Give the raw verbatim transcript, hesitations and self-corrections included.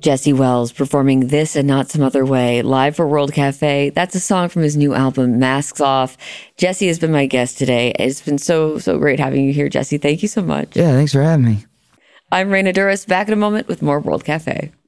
Jesse Wells performing This and Not Some Other Way live for World Cafe. That's a song from his new album, Masks Off. Jesse has been my guest today. It's been so, so great having you here, Jesse. Thank you so much. Yeah, thanks for having me. I'm Raina Douris, back in a moment with more World Cafe.